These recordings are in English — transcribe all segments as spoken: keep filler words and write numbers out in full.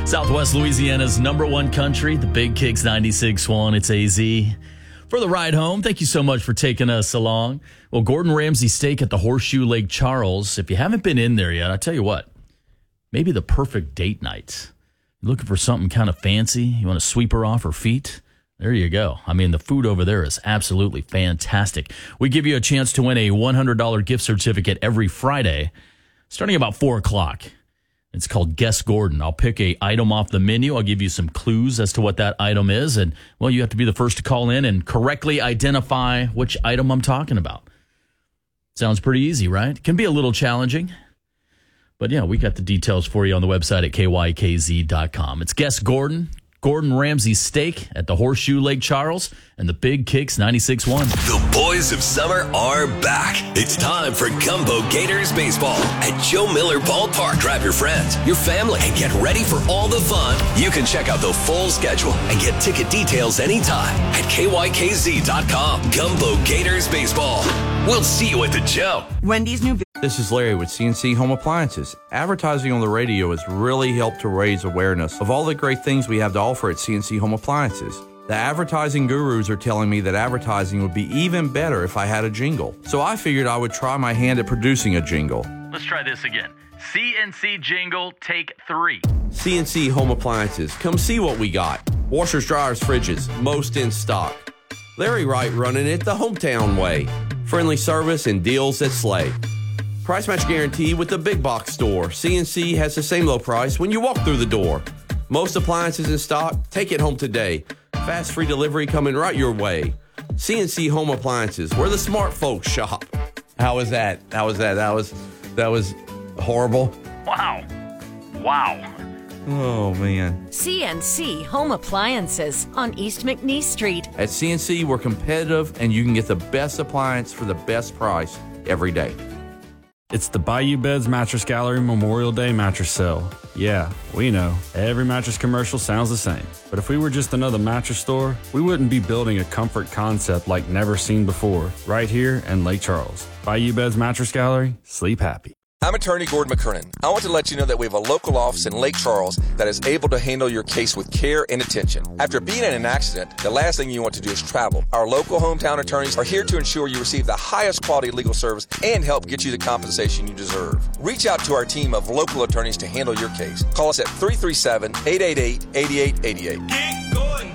Southwest Louisiana's number one country, the Big Kicks ninety-six point one. It's A Z. For the ride home, thank you so much for taking us along. Well, Gordon Ramsay Steak at the Horseshoe Lake Charles. If you haven't been in there yet, I tell you what, maybe the perfect date night. You're looking for something kind of fancy? You want to sweep her off her feet? There you go. I mean, the food over there is absolutely fantastic. We give you a chance to win a one hundred dollars gift certificate every Friday, starting about four o'clock. It's called Guess Gordon. I'll pick a item off the menu. I'll give you some clues as to what that item is. And, well, you have to be the first to call in and correctly identify which item I'm talking about. Sounds pretty easy, right? Can be a little challenging. But, yeah, we got the details for you on the website at K Y K Z dot com. It's Guess Gordon. Gordon Ramsay Steak at the Horseshoe Lake Charles and the Big Kicks ninety-six point one. The boys of summer are back. It's time for Gumbo Gators baseball at Joe Miller Ballpark. Grab your friends, your family, and get ready for all the fun. You can check out the full schedule and get ticket details anytime at K Y K Z dot com. Gumbo Gators baseball. We'll see you at the Joe. Wendy's new... This is Larry with C N C Home Appliances. Advertising on the radio has really helped to raise awareness of all the great things we have to offer at C N C Home Appliances. The advertising gurus are telling me that advertising would be even better if I had a jingle. So I figured I would try my hand at producing a jingle. Let's try this again. C N C jingle, take three. C N C Home Appliances. Come see what we got. Washers, dryers, fridges, most in stock. Larry Wright running it the hometown way. Friendly service and deals that slay. Price match guarantee with the big box store. C N C has the same low price when you walk through the door. Most appliances in stock. Take it home today. Fast free delivery coming right your way. C N C Home Appliances, where the smart folks shop. How was that? How was that? That was that was horrible. Wow. Wow. Oh, man. C N C Home Appliances on East McNeese Street. At C N C, we're competitive, and you can get the best appliance for the best price every day. It's the Bayou Beds Mattress Gallery Memorial Day mattress sale. Yeah, we know, every mattress commercial sounds the same. But if we were just another mattress store, we wouldn't be building a comfort concept like never seen before, right here in Lake Charles. Bayou Beds Mattress Gallery, sleep happy. I'm attorney Gordon McKernan. I want to let you know that we have a local office in Lake Charles that is able to handle your case with care and attention. After being in an accident, the last thing you want to do is travel. Our local hometown attorneys are here to ensure you receive the highest quality legal service and help get you the compensation you deserve. Reach out to our team of local attorneys to handle your case. Call us at three three seven, eight eight eight, eight eight eight eight. Get Gordon.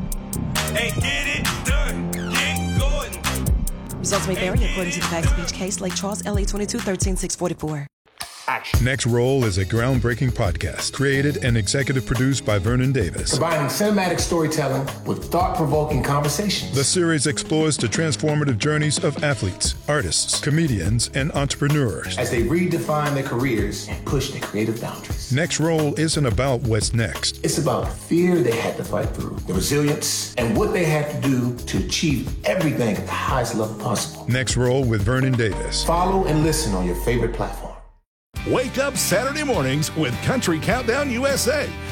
Hey, get it done. Get Gordon. Results may vary according to the facts of each case. Lake Charles, L A twenty-two, thirteen six forty-four. Next Roll is a groundbreaking podcast created and executive produced by Vernon Davis. Combining cinematic storytelling with thought-provoking conversations. The series explores the transformative journeys of athletes, artists, comedians, and entrepreneurs as they redefine their careers and push their creative boundaries. Next Roll isn't about what's next. It's about the fear they had to fight through, the resilience, and what they had to do to achieve everything at the highest level possible. Next Roll with Vernon Davis. Follow and listen on your favorite platform. Wake up Saturday mornings with Country Countdown U S A.